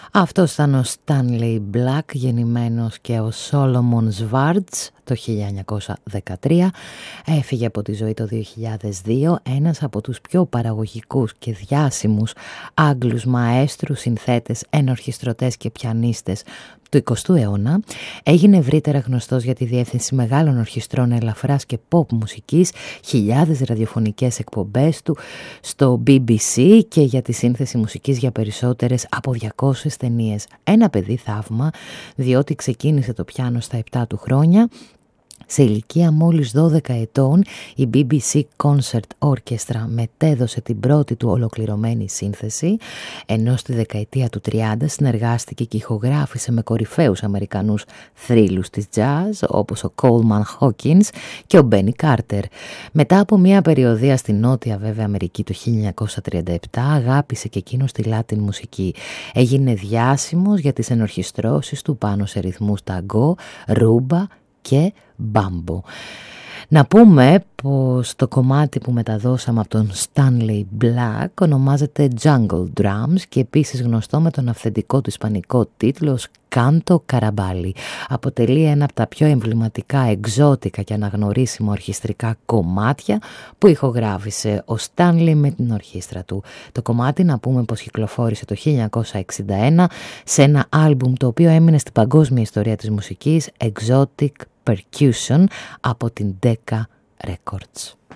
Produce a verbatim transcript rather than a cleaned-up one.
Αυτός ήταν ο Stanley Black, γεννημένος και ο Solomon Schwartz το χίλια εννιακόσια δεκατρία. Έφυγε από τη ζωή το δύο χιλιάδες δύο, ένας από τους πιο παραγωγικούς και διάσημους Άγγλους μαέστρους, συνθέτες, ενορχιστρωτές και πιανίστες του εικοστού αιώνα. Έγινε ευρύτερα γνωστός για τη διεύθυνση μεγάλων ορχιστρών ελαφράς και pop μουσικής, χιλιάδες ραδιοφωνικές εκπομπές του στο μπι μπι σι και για τη σύνθεση μουσικής για περισσότερες από διακόσιες ταινίες. Ένα παιδί θαύμα, διότι ξεκίνησε το πιάνο στα επτά του χρόνια. Σε ηλικία μόλις δώδεκα ετών, η μπι μπι σι Concert Orchestra μετέδωσε την πρώτη του ολοκληρωμένη σύνθεση, ενώ στη δεκαετία του τριάντα συνεργάστηκε και ηχογράφησε με κορυφαίους Αμερικανούς θρύλους της jazz, όπως ο Coleman Hawkins και ο Benny Carter. Μετά από μια περιοδεία στη Νότια βέβαια Αμερική το χίλια εννιακόσια τριάντα επτά, αγάπησε και εκείνος τη Latin μουσική. Έγινε διάσημος για τις ενορχιστρώσεις του πάνω σε ρυθμούς ταγκό, ρούμπα και μπάμπο. Να πούμε πως το κομμάτι που μεταδώσαμε από τον Stanley Black ονομάζεται Jungle Drums και επίσης γνωστό με τον αυθεντικό του ισπανικό τίτλο Canto Carabali. Αποτελεί ένα από τα πιο εμβληματικά, εξώτικα και αναγνωρίσιμα ορχιστρικά κομμάτια που ηχογράφησε ο Stanley με την ορχήστρα του. Το κομμάτι, να πούμε πως κυκλοφόρησε το χίλια εννιακόσια εξήντα ένα σε ένα άλμπουμ το οποίο έμεινε στην παγκόσμια ιστορία της μουσικής, Exotic Percussion, από την Decca Records.